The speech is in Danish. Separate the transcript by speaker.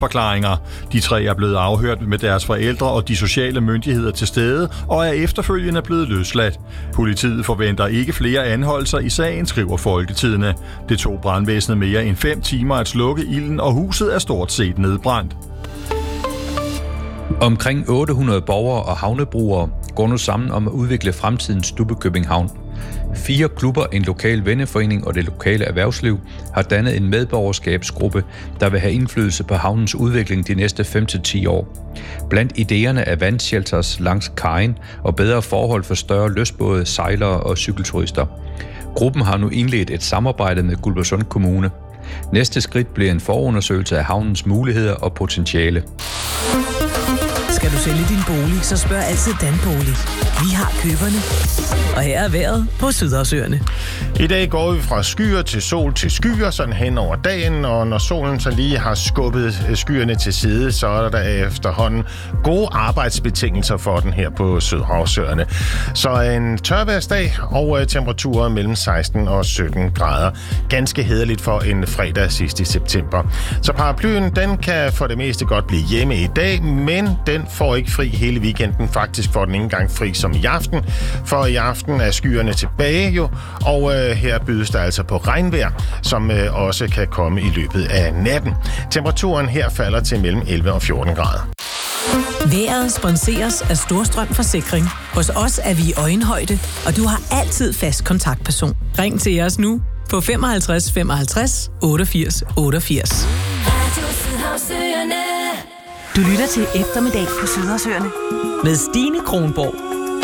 Speaker 1: forklaringer. De 3 er blevet afhørt med deres forældre og de sociale myndigheder til stede, og er efterfølgende blevet løsladt. Politiet forventer ikke flere anholdelser i sagen, skriver Folketidende. Det tog brandvæsenet mere end 5 timer at slukke ilden, og huset er stort set nedbrændt.
Speaker 2: Omkring 800 borgere og havnebrugere går nu sammen om at udvikle fremtidens Stubbekøbing Havn. 4 klubber, en lokal venneforening og det lokale erhvervsliv har dannet en medborgerskabsgruppe, der vil have indflydelse på havnens udvikling de næste 5-10 år. Blandt idéerne er vandshelters langs kajen og bedre forhold for større lystbåde, sejlere og cykelturister. Gruppen har nu indledt et samarbejde med Guldborgsund Kommune. Næste skridt bliver en forundersøgelse af havnens muligheder og potentiale.
Speaker 3: Skal du sælge din bolig, så spørg altid Danbolig. Vi har køberne. Og her er vejret på Sydhavsøerne.
Speaker 4: I dag går vi fra skyer til sol til skyer, sådan hen over dagen, og når solen så lige har skubbet skyerne til side, så er der efterhånden gode arbejdsbetingelser for den her på Sydhavsøerne. Så en tørværsdag og temperaturer mellem 16 og 17 grader. Ganske hæderligt for en fredag sidst i september. Så paraplyen, den kan for det meste godt blive hjemme i dag, men den får ikke fri hele weekenden. Faktisk får den ikke engang fri som i aften, for i aften er skyerne tilbage jo, og her bydes der altså på regnvejr, som også kan komme i løbet af natten. Temperaturen her falder til mellem 11 og 14 grader.
Speaker 3: Vejret sponseres af Storstrøm Forsikring. Hos os er vi i øjenhøjde, og du har altid fast kontaktperson. Ring til os nu på 55 55 88 88. Du lytter til Eftermiddag på Sydhavsøerne med Stine Kronborg.